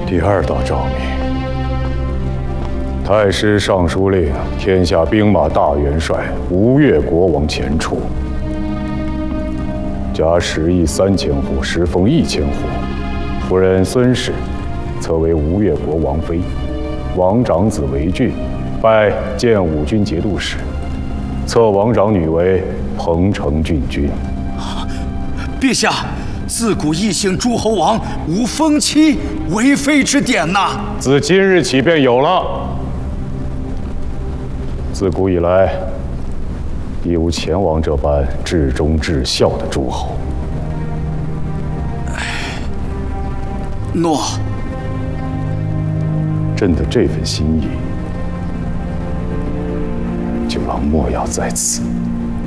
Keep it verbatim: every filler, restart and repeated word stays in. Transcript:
第二道诏命：太师尚书令天下兵马大元帅吴越国王前处，加十邑三千户，十封一千户。夫人孙氏册为吴越国王妃，王长子为郡，拜建武军节度使。册王长女为彭城郡君。 陛下，自古异姓诸侯王无封妻为妃之典呐。 自今日起便有了。自古以来，亦无前王这般至忠至孝的诸侯。 诺。 朕的这份心意，就让莫要在此。